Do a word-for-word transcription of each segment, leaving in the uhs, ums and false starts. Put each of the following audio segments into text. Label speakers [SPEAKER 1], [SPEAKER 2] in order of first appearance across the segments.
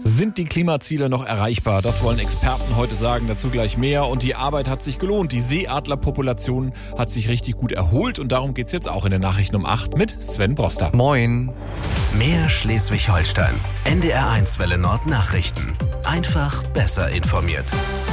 [SPEAKER 1] Sind die Klimaziele noch erreichbar? Das wollen Experten heute sagen, dazu gleich mehr. Und die Arbeit hat sich gelohnt. Die Seeadlerpopulation hat sich richtig gut erholt und darum geht's jetzt auch in den Nachrichten um acht mit Sven Broster.
[SPEAKER 2] Moin.
[SPEAKER 3] Mehr Schleswig-Holstein. N D R eins Welle Nord Nachrichten. Einfach besser informiert.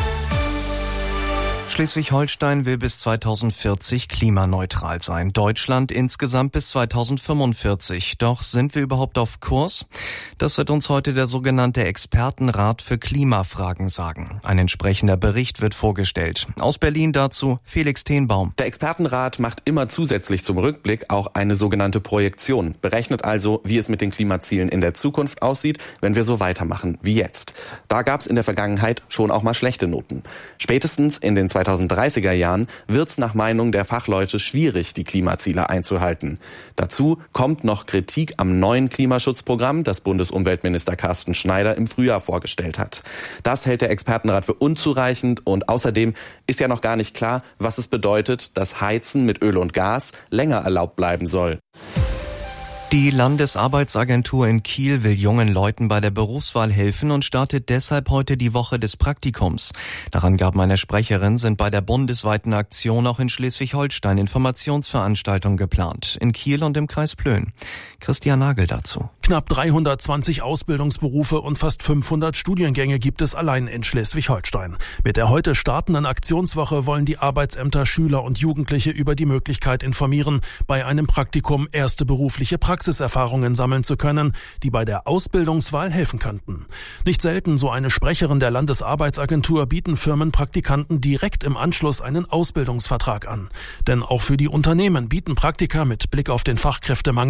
[SPEAKER 2] Schleswig-Holstein will bis zweitausendvierzig klimaneutral sein. Deutschland insgesamt bis zweitausendfünfundvierzig. Doch sind wir überhaupt auf Kurs? Das wird uns heute der sogenannte Expertenrat für Klimafragen sagen. Ein entsprechender Bericht wird vorgestellt. Aus Berlin dazu Felix Tenbaum.
[SPEAKER 4] Der Expertenrat macht immer zusätzlich zum Rückblick auch eine sogenannte Projektion. Berechnet also, wie es mit den Klimazielen in der Zukunft aussieht, wenn wir so weitermachen wie jetzt. Da gab es in der Vergangenheit schon auch mal schlechte Noten. Spätestens in den zweitausenddreißiger Jahren wird es nach Meinung der Fachleute schwierig, die Klimaziele einzuhalten. Dazu kommt noch Kritik am neuen Klimaschutzprogramm, das Bundesumweltminister Carsten Schneider im Frühjahr vorgestellt hat. Das hält der Expertenrat für unzureichend und außerdem ist ja noch gar nicht klar, was es bedeutet, dass Heizen mit Öl und Gas länger erlaubt bleiben soll.
[SPEAKER 2] Die Landesarbeitsagentur in Kiel will jungen Leuten bei der Berufswahl helfen und startet deshalb heute die Woche des Praktikums. Nach Angaben einer Sprecherin sind bei der bundesweiten Aktion auch in Schleswig-Holstein Informationsveranstaltungen geplant, in Kiel und im Kreis Plön. Christian Nagel dazu.
[SPEAKER 5] Knapp dreihundertzwanzig Ausbildungsberufe und fast fünfhundert Studiengänge gibt es allein in Schleswig-Holstein. Mit der heute startenden Aktionswoche wollen die Arbeitsämter Schüler und Jugendliche über die Möglichkeit informieren, bei einem Praktikum erste berufliche Praxiserfahrungen sammeln zu können, die bei der Ausbildungswahl helfen könnten. Nicht selten, so eine Sprecherin der Landesarbeitsagentur, bieten Firmen Praktikanten direkt im Anschluss einen Ausbildungsvertrag an. Denn auch für die Unternehmen bieten Praktika mit Blick auf den Fachkräftemangel